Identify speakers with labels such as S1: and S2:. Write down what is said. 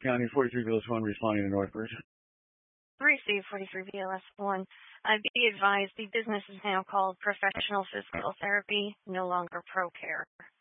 S1: County, 43 BLS1 responding to Northbridge.
S2: Receive 43 BLS1. Be advised, the business is now called Professional Physical Therapy, no longer ProCare.